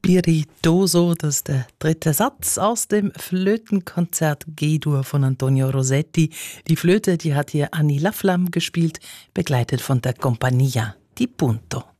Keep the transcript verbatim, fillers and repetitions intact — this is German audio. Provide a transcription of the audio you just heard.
Spiritoso, das ist der dritte Satz aus dem Flötenkonzert G-Dur von Antonio Rossetti. Die Flöte, die hat hier Annie Laflamme gespielt, begleitet von der Compagnia di Punto.